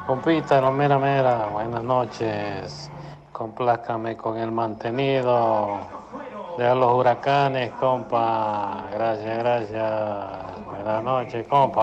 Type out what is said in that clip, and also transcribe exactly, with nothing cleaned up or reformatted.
Compita, no, mira, mira, buenas noches. Complázcame con el mantenido de los huracanes, compa. Gracias, gracias. Buenas noches, compa.